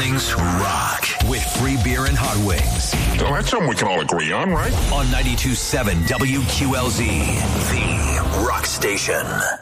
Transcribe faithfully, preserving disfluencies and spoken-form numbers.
mornings rock with free beer and hot wings. Well, that's something we can all agree on, right? On ninety-two point seven W Q L Z, the rock station.